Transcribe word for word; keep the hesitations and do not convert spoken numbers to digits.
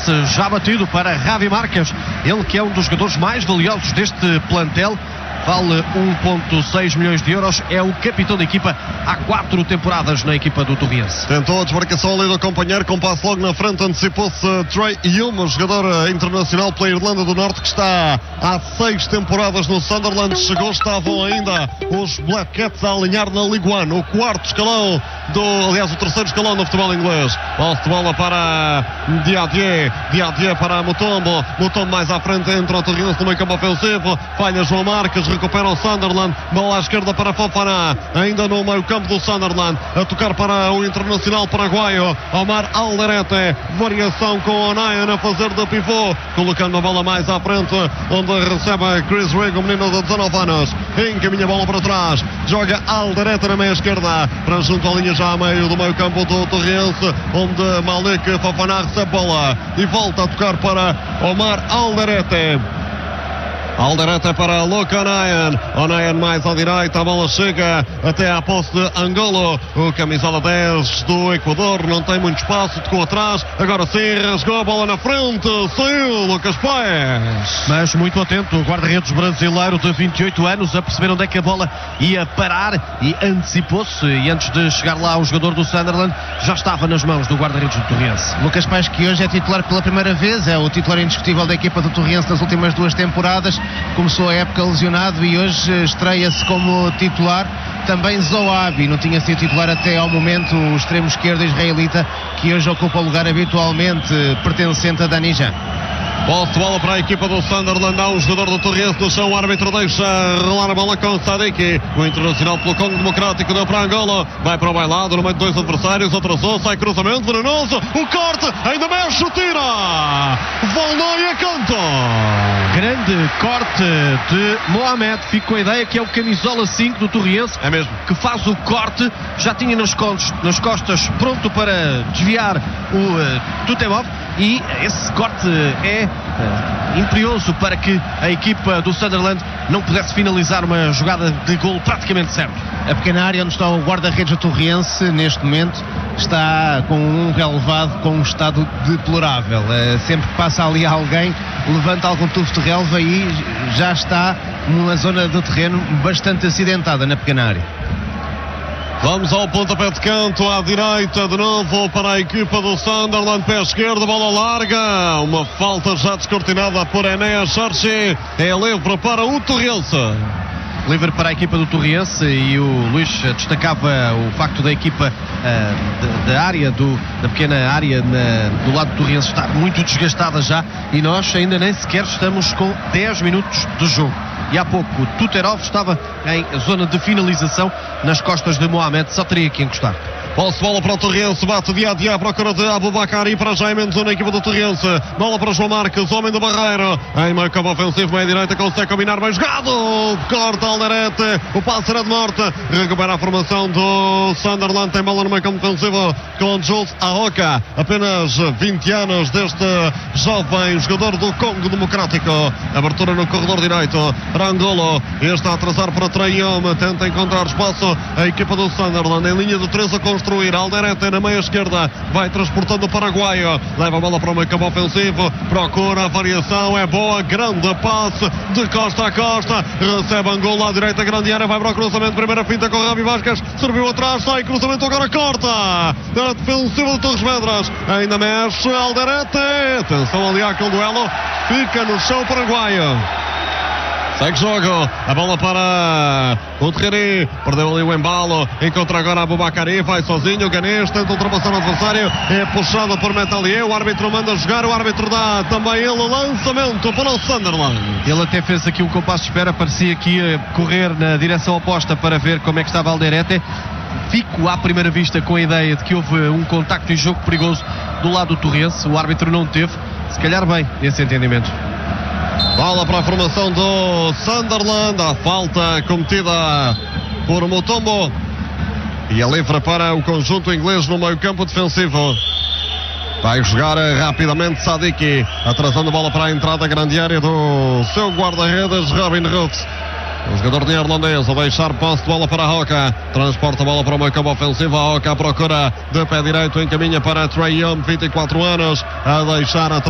passe já batido para Javi Marques, ele que é um dos jogadores mais valiosos deste plantel. Vale um vírgula seis milhões de euros, é o capitão da equipa há quatro temporadas na equipa do Torriense. Tentou a desmarcação ali do companheiro, com passo logo na frente, antecipou-se Trey Hume, jogador internacional pela Irlanda do Norte, que está há seis temporadas no Sunderland. Chegou, estavam ainda os Black Cats a alinhar na League One, o quarto escalão, do, aliás o terceiro escalão do futebol inglês. Posse de bola para Diadier, Diadier para Mutombo, Mutombo mais à frente, entra o Torriense no meio campo ofensivo, falha João Marques, recupera o Sunderland, bola à esquerda para Fofana, ainda no meio campo do Sunderland, a tocar para o internacional paraguaio Omar Alderete, variação com o Onayan a fazer de pivô, colocando a bola mais à frente, onde recebe Chris Rigg, o menino de dezanove anos, encaminha a bola para trás, joga Alderete na meia esquerda, para junto à linha já a meio do meio campo do Torriense, onde Malik Fofana recebe bola e volta a tocar para Omar Alderete. Alderete para Luke Onayan, Onayan mais à direita, a bola chega até à posse de Angolo, o camisola dez do Equador, não tem muito espaço, tocou atrás, agora sim, rasgou a bola na frente, saiu Lucas Paes. Mas muito atento, o guarda-redes brasileiro de vinte e oito anos, a perceber onde é que a bola ia parar e antecipou-se, e antes de chegar lá o jogador do Sunderland, já estava nas mãos do guarda-redes do Torriense. Lucas Paes, que hoje é titular pela primeira vez, é o titular indiscutível da equipa do Torriense nas últimas duas temporadas. Começou a época lesionado e hoje estreia-se como titular. Também Zoabi não tinha sido titular até ao momento, o extremo esquerdo israelita, que hoje ocupa o lugar habitualmente pertencente a Dani Jan. Posse de bola para a equipa do Sunderland, há um jogador do Torriense no chão, o árbitro deixa rolar a bola com Sadiki, o internacional pelo Congo Democrático, deu para Angola, vai para o bailado no meio de dois adversários, atrasou, sai cruzamento, venenoso, o corte, ainda mexe, tira, voltou e a canto. Grande corte de Mohamed, fico com a ideia que é o camisola cinco do Torriense, é mesmo, que faz o corte, já tinha nas costas, nas costas pronto para desviar o uh, Tutemov, e esse corte é uh, imperioso para que a equipa do Sunderland não pudesse finalizar uma jogada de golo praticamente certo. A pequena área onde está o guarda-redes do Torriense neste momento está com um relevado com um estado deplorável. Uh, sempre que passa ali alguém, levanta algum tufo de relva e já está numa zona do terreno bastante acidentada na pequena área. Vamos ao pontapé de canto, à direita, de novo para a equipa do Sunderland, pé esquerdo, bola larga, uma falta já descortinada por Enéas Charchi, é livre para o Torriense. Livre para a equipa do Torriense, e o Luís destacava o facto da equipa uh, da área, do, da pequena área na, do lado do Torriense estar muito desgastada já, e nós ainda nem sequer estamos com dez minutos de jogo. E há pouco o Tuterov estava em zona de finalização nas costas de Mohamed, só teria que encostar. Posse de bola para o Torriense, bate dia a dia à procura de Abubakar e para Jaime Mendes na equipa do Torriense. Bola para João Marques, homem da barreira, em meio campo ofensivo, meia direita, consegue combinar, bem jogado, corta Alderete, o passe era de morte, recupera a formação do Sunderland, tem bola no meio campo ofensivo com Jules Aoka, apenas vinte anos deste jovem jogador do Congo Democrático. Abertura no corredor direito para Angolo, está a atrasar para Traiome, tenta encontrar espaço a equipa do Sunderland em linha de três a construir. Alderete na meia esquerda, vai transportando o paraguaio, leva a bola para o meio campo ofensivo, procura a variação, é boa, grande passe de costa a costa, recebe Angola à direita, grande área, vai para o cruzamento, primeira finta com Ravi Vasquez, serviu atrás, sai cruzamento, agora corta a defensiva do Torres Vedras, ainda mexe Alderete, atenção ali àquele duelo, fica no chão o paraguaio. Segue jogo, a bola para o Terreri, perdeu ali o embalo, encontra agora Abubakari, vai sozinho, o Ganesh tenta ultrapassar o adversário, é puxado por Metalier, o árbitro manda jogar, o árbitro dá também ele lançamento para o Sunderland. Ele até fez aqui um compasso de espera, parecia que ia correr na direção oposta para ver como é que estava Alderete. Fico à primeira vista com a ideia de que houve um contacto e jogo perigoso do lado do Torriense, o árbitro não teve, se calhar bem esse entendimento. Bola para a formação do Sunderland, a falta cometida por Mutombo, e a livre para o conjunto inglês no meio campo defensivo. Vai jogar rapidamente Sadiki, atrasando a bola para a entrada grande área do seu guarda-redes Robin Roots. O jogador neerlandês a deixar posse de bola para a Oka, transporta a bola para o meio campo ofensivo, a Oka à procura de pé direito, encaminha para Trey Young, vinte e quatro anos, a deixar atrás.